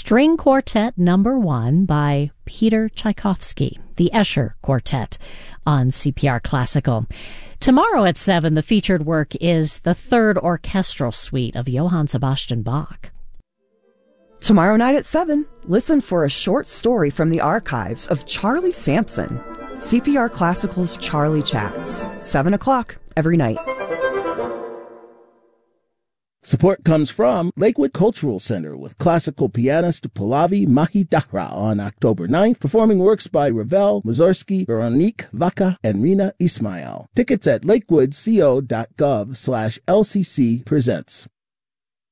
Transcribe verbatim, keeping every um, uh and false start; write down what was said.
String Quartet Number One by Peter Tchaikovsky, the Escher Quartet, on C P R Classical. Tomorrow at seven, the featured work is the Third Orchestral Suite of Johann Sebastian Bach. Tomorrow night at seven, listen for a short story from the archives of Charlie Sampson. C P R Classical's Charlie Chats, seven o'clock every night. Support comes from Lakewood Cultural Center with classical pianist Pallavi Mahidara on October ninth, performing works by Ravel, Mussorgsky, Veronique Vaca, and Rina Ismail. Tickets at lakewoodco.gov slash LCC presents.